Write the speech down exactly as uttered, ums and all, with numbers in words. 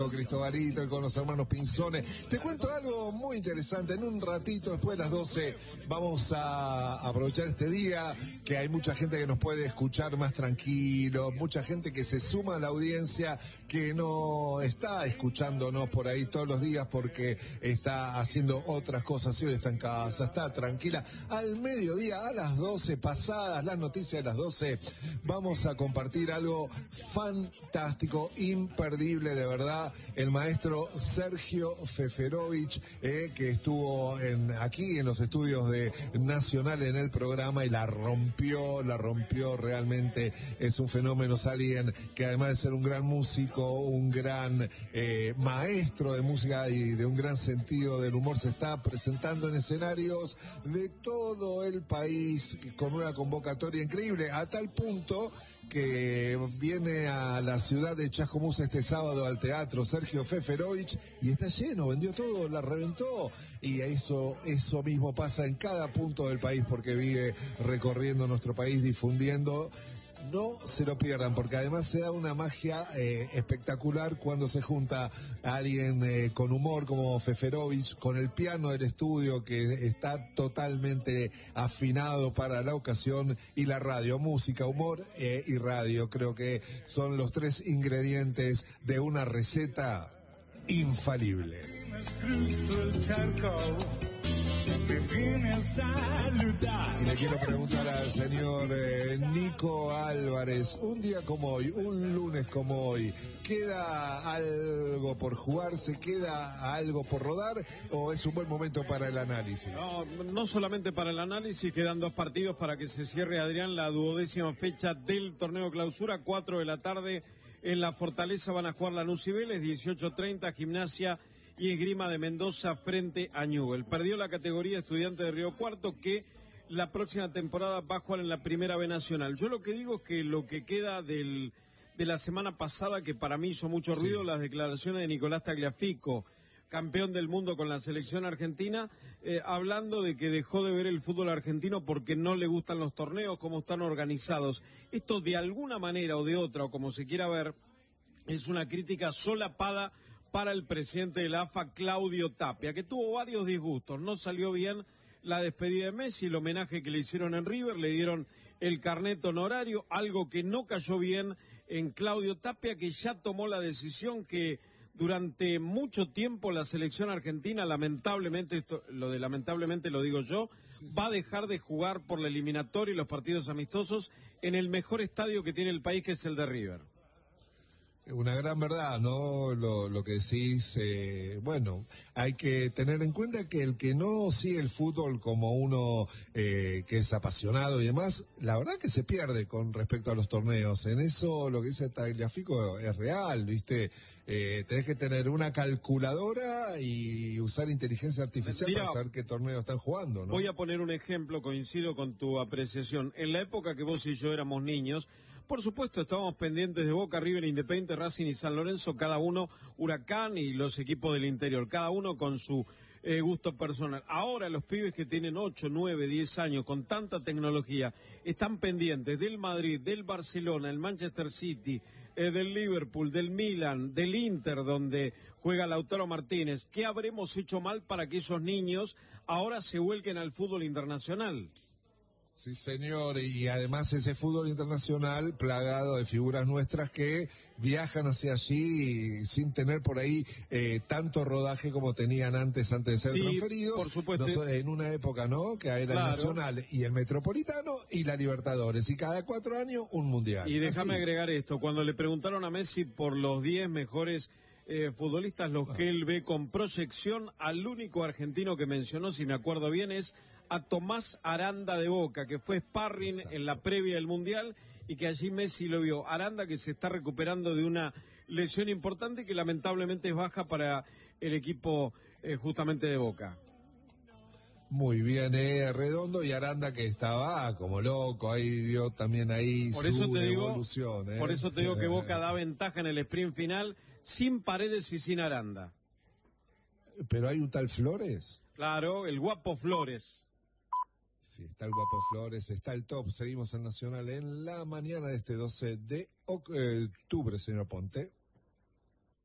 Cristobalito y con los hermanos Pinzones. Te cuento algo muy interesante. En un ratito, después de las doce, vamos a aprovechar este día que hay mucha gente que nos puede escuchar más tranquilo, mucha gente que se suma a la audiencia, que no está escuchándonos por ahí todos los días porque está haciendo otras cosas y hoy está en casa, está tranquila. Al mediodía, a las doce, pasadas las noticias de las doce, vamos a compartir algo fantástico, imperdible, de verdad. El maestro Sergio Feferovich, eh, que estuvo en, aquí en los estudios de Nacional en el programa y la rompió, la rompió realmente. Es un fenómeno, es alguien que además de ser un gran músico, un gran eh, maestro de música y de un gran sentido del humor, se está presentando en escenarios de todo el país con una convocatoria increíble, a tal punto que viene a la ciudad de Chascomús este sábado al teatro Sergio Feferovich y está lleno, vendió todo, la reventó, y eso, eso mismo pasa en cada punto del país porque vive recorriendo nuestro país, difundiendo. No se lo pierdan, porque además se da una magia eh, espectacular cuando se junta a alguien eh, con humor como Feferovich, con el piano del estudio que está totalmente afinado para la ocasión, y la radio, música, humor eh, y radio. Creo que son los tres ingredientes de una receta infalible. Y le quiero preguntar al señor eh, Nico Álvarez, un día como hoy, un lunes como hoy, ¿queda algo por jugarse, queda algo por rodar, o es un buen momento para el análisis? No, no solamente para el análisis, quedan dos partidos para que se cierre, Adrián, la duodécima fecha del torneo clausura. Cuatro de la tarde en la Fortaleza van a jugar Lanús y Vélez, dieciocho treinta Gimnasia y Esgrima de Mendoza frente a Newell. Perdió la categoría Estudiante de Río Cuarto, que la próxima temporada va a jugar en la Primera B Nacional. Yo lo que digo es que lo que queda del, de la semana pasada, que para mí hizo mucho ruido, sí, las declaraciones de Nicolás Tagliafico, campeón del mundo con la selección argentina, eh, hablando de que dejó de ver el fútbol argentino porque no le gustan los torneos, cómo están organizados. Esto de alguna manera o de otra, o como se quiera ver, es una crítica solapada para el presidente de la A F A, Claudio Tapia, que tuvo varios disgustos. No salió bien la despedida de Messi, el homenaje que le hicieron en River, le dieron el carnet honorario, algo que no cayó bien en Claudio Tapia, que ya tomó la decisión que durante mucho tiempo la selección argentina, lamentablemente, esto, lo de lamentablemente lo digo yo, va a dejar de jugar por la eliminatoria y los partidos amistosos en el mejor estadio que tiene el país, que es el de River. Una gran verdad, ¿no? Lo, lo que decís, eh, bueno, hay que tener en cuenta que el que no sigue el fútbol como uno eh, que es apasionado y demás, la verdad que se pierde con respecto a los torneos. En eso lo que dice Tagliafico es real, ¿viste? Eh, tenés que tener una calculadora y usar inteligencia artificial Mira, para saber qué torneo están jugando, ¿no? Voy a poner un ejemplo, coincido con tu apreciación. En la época que vos y yo éramos niños, por supuesto, estábamos pendientes de Boca, River, Independiente, Racing y San Lorenzo, cada uno, Huracán y los equipos del interior, cada uno con su eh, gusto personal. Ahora los pibes que tienen ocho, nueve, diez años, con tanta tecnología, están pendientes del Madrid, del Barcelona, el Manchester City, eh, del Liverpool, del Milan, del Inter, donde juega Lautaro Martínez. ¿Qué habremos hecho mal para que esos niños ahora se vuelquen al fútbol internacional? Sí, señor, y además ese fútbol internacional plagado de figuras nuestras que viajan hacia allí sin tener por ahí eh, tanto rodaje como tenían antes, antes de ser sí, transferidos. Por supuesto. No, en una época, ¿no? Que era claro, el Nacional y el Metropolitano y la Libertadores, y cada cuatro años un Mundial. Y déjame así agregar esto, cuando le preguntaron a Messi por los diez mejores eh, futbolistas, los ah. que él ve con proyección, al único argentino que mencionó, si me acuerdo bien, es a Tomás Aranda de Boca, que fue sparring Exacto. en la previa del Mundial y que allí Messi lo vio. Aranda, que se está recuperando de una lesión importante y que lamentablemente es baja para el equipo eh, justamente de Boca. Muy bien, eh, Redondo, y Aranda, que estaba como loco, ahí dio también ahí por su eso te digo, evolución. Eh. Por eso te digo que Boca da ventaja en el sprint final, sin Paredes y sin Aranda. Pero hay un tal Flores. Claro, el guapo Flores. Sí, está el guapo Flores, está el top. Seguimos en Nacional en la mañana de este doce de octubre, señor Ponte.